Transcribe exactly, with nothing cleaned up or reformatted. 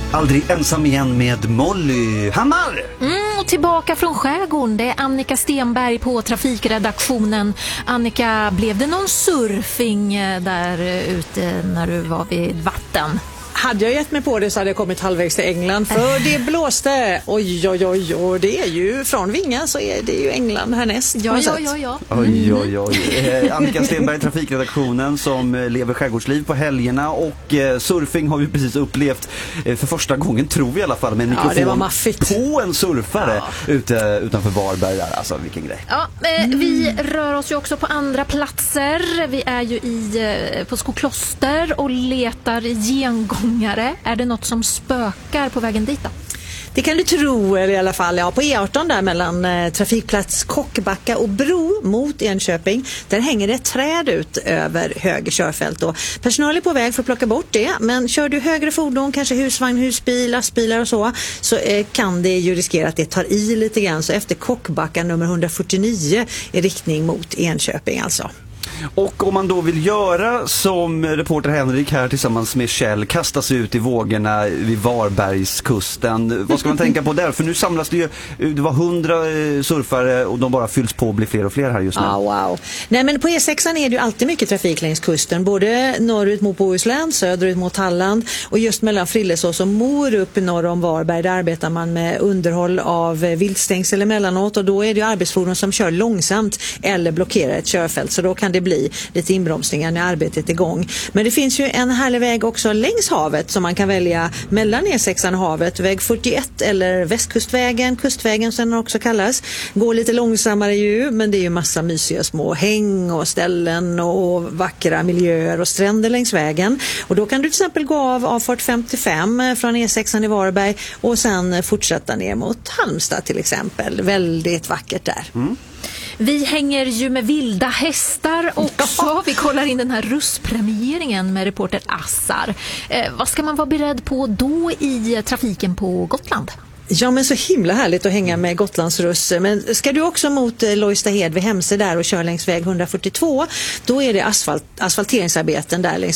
Aldrig ensam igen med Molly Hammar. Mm, och tillbaka från skärgården, det är Annika Stenberg på trafikredaktionen. Annika, blev det någon surfing där ute när du var vid vatten? Hade jag gett mig på det så hade jag kommit halvvägs till England, för det blåste. Oj, oj, oj, oj. Det är ju från Vinga så är det ju England härnäst. Ja, ja, ja, ja. Oj, oj, oj. Eh, Annika Stenberg, trafikredaktionen, som lever skärgårdsliv på helgerna, och eh, surfing har vi precis upplevt eh, för första gången, tror vi i alla fall, med en mikrofon ja, det var maffigt. På en surfare ja. ute, utanför Varberg där. Alltså, vilken grej. Ja, eh, mm. Vi rör oss ju också på andra platser. Vi är ju i, eh, på Skokloster och letar gengång. Är det något som spökar på vägen dit då? Det kan du tro, eller i alla fall. Ja, på E arton där mellan eh, trafikplats Kockbacka och Bro mot Enköping, där hänger det ett träd ut över höger körfält. Och personal är på väg för att plocka bort det, men kör du högre fordon, kanske husvagn, husbil, lastbilar och så, så eh, kan det ju riskera att det tar i lite grann. Så efter Kockbacka nummer hundrafyrtionio i riktning mot Enköping alltså. Och om man då vill göra som reporter Henrik här tillsammans med Kjell, kastas ut i vågorna vid Varbergskusten, vad ska man tänka på där? För nu samlas det ju, det var hundra surfare och de bara fylls på och blir fler och fler här just nu. Ah, wow. Nej, men på E sexan är det ju alltid mycket trafik längs kusten, både norrut mot Bohuslän, söderut mot Halland, och just mellan Frillesås och Morup norr om Varberg, där arbetar man med underhåll av viltstängsel emellanåt, och då är det ju arbetsfordon som kör långsamt eller blockerar ett körfält, så då kan det bli lite inbromsningar när arbetet är igång. Men det finns ju en härlig väg också längs havet som man kan välja mellan E sexan och havet. Väg fyrtioett eller Västkustvägen, Kustvägen som den också kallas. Går lite långsammare ju, men det är ju massa mysiga små häng och ställen och vackra miljöer och stränder längs vägen. Och då kan du till exempel gå av avfart femtiofem från E sexan i Varberg och sen fortsätta ner mot Halmstad till exempel. Väldigt vackert där. Mm. Vi hänger ju med vilda hästar också. Vi kollar in den här russpremieringen med reporter Assar. Eh, vad ska man vara beredd på då i trafiken på Gotland? Ja, men så himla härligt att hänga med Gotlandsruss. Men ska du också mot Lojstahed vid Hemse där och kör längs väg hundrafyrtiotvå, då är det asfalt, asfalteringsarbeten där längs